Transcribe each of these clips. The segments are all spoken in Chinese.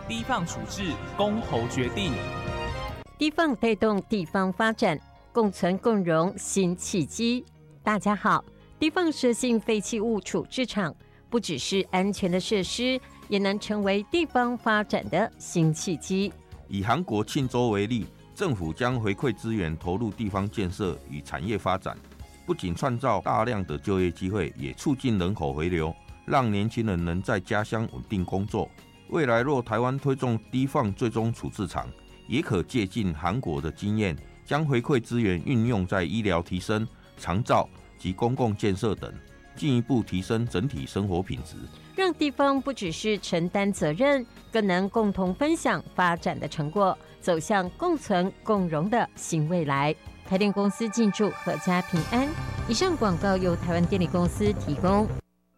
低放处置公投决定。 低放带动地方发展，共存共荣新契机。大家好，低放射性废弃物处置场不只是安全的设施，也能成为地方发展的新契机。 以韩国庆州为例，政府将回馈资源投入地方建设与产业发展，不仅创造大量的就业机会，也促进人口回流，让年轻人能在家乡稳定工作。未来若台湾推动低放最终处置场，也可借鉴韩国的经验，将回馈资源运用在医疗提升、长照及公共建设等，进一步提升整体生活品质， 让地方不只是承担责任，更能共同分享发展的成果，走向共存共荣的新未来。台电公司进驻阖家平安。以上广告由台湾电力公司提供。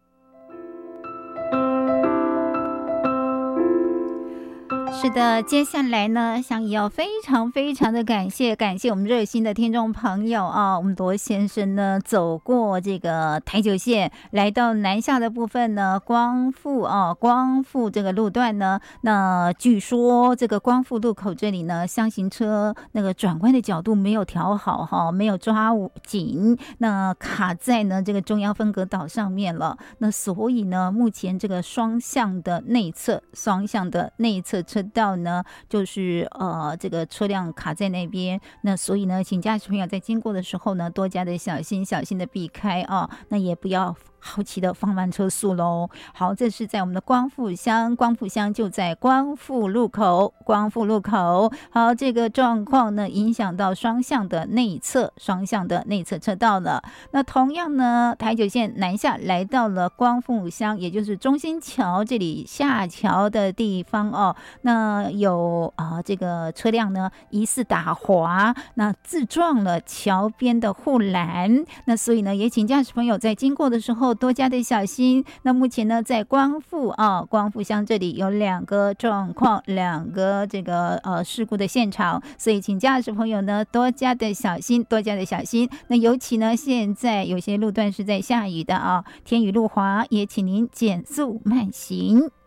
是的，接下来呢，想也要非常非常的感谢我们热心的听众朋友啊，我们罗先生呢走过这个台九线，来到南下的部分呢，光复这个路段呢，那据说这个光复路口这里呢，厢型车那个转弯的角度没有调好哈，没有抓紧，那卡在呢这个中央分隔岛上面了，那所以呢，目前这个双向的内侧车道呢，就是这个车辆卡在那边，那所以呢，请驾驶朋友在经过的时候呢，多加的小心的避开啊，那也不要好奇的放慢车速喽。好，这是在我们的光复乡就在光复路口。好，这个状况呢，影响到双向的内侧车道了。那同样呢，台九线南下来到了光复乡，也就是中心桥这里下桥的地方哦。那有这个车辆呢疑似打滑，那自撞了桥边的护栏。那所以呢，也请驾驶朋友在经过的时候多加的小心。那目前呢，在光复乡这里有两个状况，两个这个事故的现场，所以请驾驶朋友呢多加的小心。那尤其呢，现在有些路段是在下雨的啊，天雨路滑，也请您减速慢行。